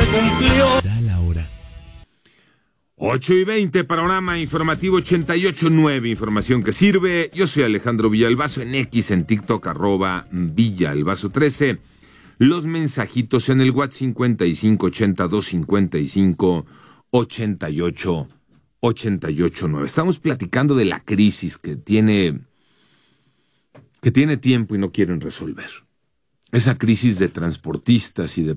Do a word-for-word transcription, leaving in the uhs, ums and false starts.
cumplió. Da la hora. ocho y veinte, panorama informativo ochenta y ocho punto nueve, información que sirve. Yo soy Alejandro Villalbazo, en X, en TikTok, arroba Villalbazo trece. Los mensajitos en el WhatsApp cincuenta y cinco, ochenta y dos, cincuenta y cinco, ochenta y ocho, ochenta y ocho nueve. Estamos platicando de la crisis que tiene, que tiene tiempo y no quieren resolver. Esa crisis de transportistas y de